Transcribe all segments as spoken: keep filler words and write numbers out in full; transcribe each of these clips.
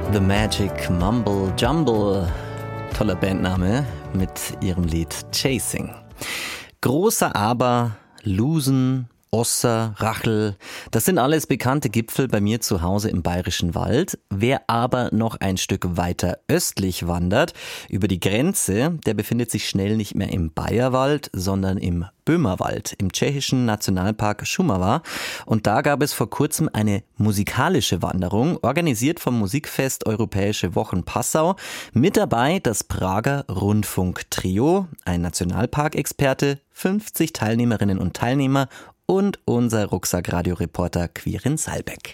The Magic Mumble Jumble, toller Bandname, mit ihrem Lied Chasing. Großer Aber, Lusen, Osser, Rachel, das sind alles bekannte Gipfel bei mir zu Hause im Bayerischen Wald. Wer aber noch ein Stück weiter östlich wandert, über die Grenze, der befindet sich schnell nicht mehr im Bayerwald, sondern im Böhmerwald, im tschechischen Nationalpark Šumava. Und da gab es vor kurzem eine musikalische Wanderung, organisiert vom Musikfest Europäische Wochen Passau. Mit dabei das Prager Rundfunktrio, ein Nationalparkexperte, fünfzig Teilnehmerinnen und Teilnehmer und unser Rucksack-Radio-Reporter Quirin Salbeck.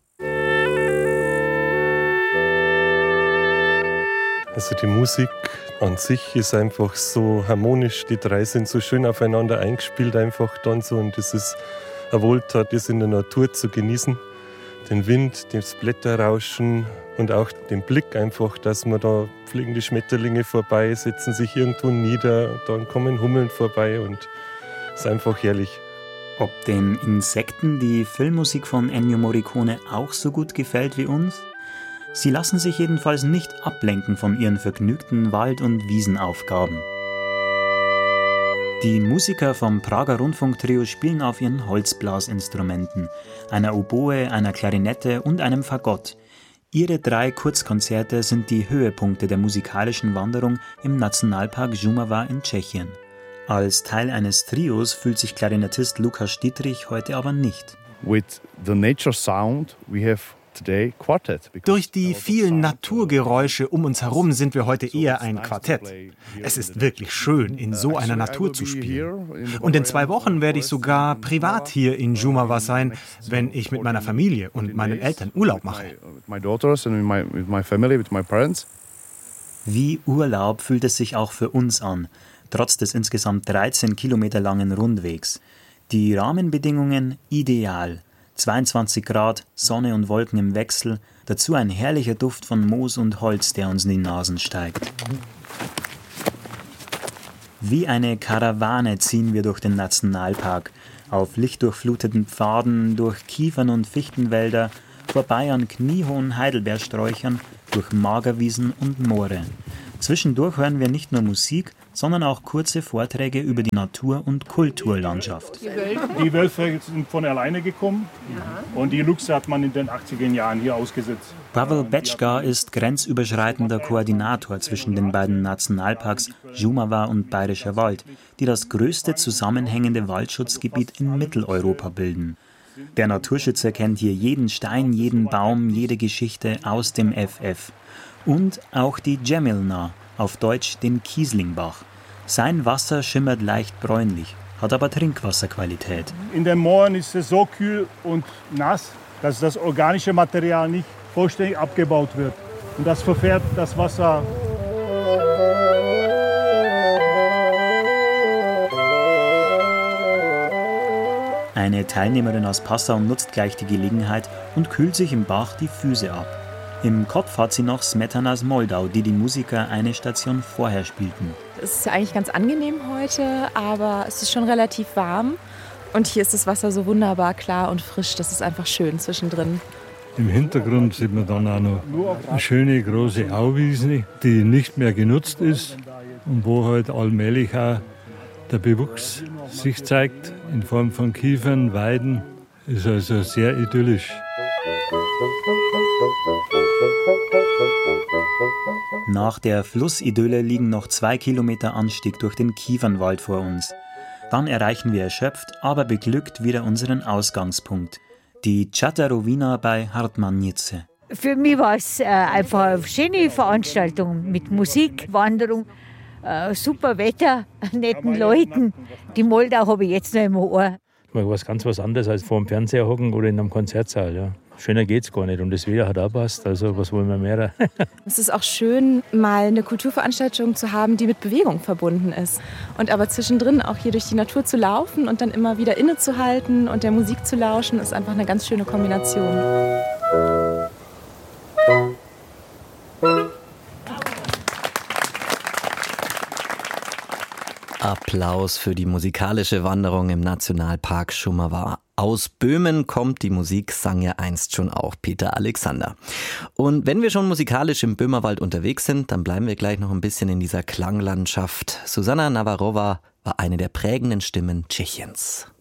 Also die Musik an sich ist einfach so harmonisch, die drei sind so schön aufeinander eingespielt einfach dann so und das ist eine Wohltat, das in der Natur zu genießen. Den Wind, das Blätterrauschen und auch den Blick einfach, dass man da fliegen die Schmetterlinge vorbei, setzen sich irgendwo nieder, dann kommen Hummeln vorbei und es ist einfach herrlich. Ob den Insekten die Filmmusik von Ennio Morricone auch so gut gefällt wie uns? Sie lassen sich jedenfalls nicht ablenken von ihren vergnügten Wald- und Wiesenaufgaben. Die Musiker vom Prager Rundfunktrio spielen auf ihren Holzblasinstrumenten, einer Oboe, einer Klarinette und einem Fagott. Ihre drei Kurzkonzerte sind die Höhepunkte der musikalischen Wanderung im Nationalpark Šumava in Tschechien. Als Teil eines Trios fühlt sich Klarinettist Lukas Dietrich heute aber nicht. With the nature sound we have today quartet. Durch die vielen Naturgeräusche um uns herum sind wir heute eher ein Quartett. Es ist wirklich schön, in so einer Natur zu spielen. Und in zwei Wochen werde ich sogar privat hier in Šumava sein, wenn ich mit meiner Familie und meinen Eltern Urlaub mache. Wie Urlaub fühlt es sich auch für uns an, trotz des insgesamt dreizehn Kilometer langen Rundwegs. Die Rahmenbedingungen ideal. zweiundzwanzig Grad, Sonne und Wolken im Wechsel, dazu ein herrlicher Duft von Moos und Holz, der uns in die Nasen steigt. Wie eine Karawane ziehen wir durch den Nationalpark, auf lichtdurchfluteten Pfaden, durch Kiefern- und Fichtenwälder, vorbei an kniehohen Heidelbeersträuchern, durch Magerwiesen und Moore. Zwischendurch hören wir nicht nur Musik, sondern auch kurze Vorträge über die Natur- und Kulturlandschaft. Die Wölfe sind von alleine gekommen und die Luchse hat man in den achtziger Jahren hier ausgesetzt. Pavel Bečka ist grenzüberschreitender Koordinator zwischen den beiden Nationalparks Šumava und Bayerischer Wald, die das größte zusammenhängende Waldschutzgebiet in Mitteleuropa bilden. Der Naturschützer kennt hier jeden Stein, jeden Baum, jede Geschichte aus dem F F. Und auch die Jemilna, auf Deutsch den Kieslingbach. Sein Wasser schimmert leicht bräunlich, hat aber Trinkwasserqualität. In den Mooren ist es so kühl und nass, dass das organische Material nicht vollständig abgebaut wird. Und das verfährt das Wasser. Eine Teilnehmerin aus Passau nutzt gleich die Gelegenheit und kühlt sich im Bach die Füße ab. Im Kopf hat sie noch Smetanas Moldau, die die Musiker eine Station vorher spielten. Es ist ja eigentlich ganz angenehm heute, aber es ist schon relativ warm. Und hier ist das Wasser so wunderbar klar und frisch, das ist einfach schön zwischendrin. Im Hintergrund sieht man dann auch noch eine schöne große Auwiese, die nicht mehr genutzt ist und wo halt allmählich auch der Bewuchs sich zeigt in Form von Kiefern, Weiden. Ist also sehr idyllisch. Nach der Flussidylle liegen noch zwei Kilometer Anstieg durch den Kiefernwald vor uns. Dann erreichen wir erschöpft, aber beglückt wieder unseren Ausgangspunkt, die Čatarowina bei Hartmannice. Für mich war es äh, einfach eine schöne Veranstaltung mit Musik, Wanderung, äh, super Wetter, netten Leuten. Die Moldau habe ich jetzt noch im Ohr. Mal was ganz was anderes als vor dem Fernseher hocken oder in einem Konzertsaal. Ja. Schöner geht's gar nicht und das Wetter hat auch passt, also was wollen wir mehr? Es ist auch schön, mal eine Kulturveranstaltung zu haben, die mit Bewegung verbunden ist. Und aber zwischendrin auch hier durch die Natur zu laufen und dann immer wieder innezuhalten und der Musik zu lauschen, ist einfach eine ganz schöne Kombination. Applaus für die musikalische Wanderung im Nationalpark Šumava. Aus Böhmen kommt die Musik, sang ja einst schon auch Peter Alexander. Und wenn wir schon musikalisch im Böhmerwald unterwegs sind, dann bleiben wir gleich noch ein bisschen in dieser Klanglandschaft. Susanna Navarrova war eine der prägenden Stimmen Tschechiens.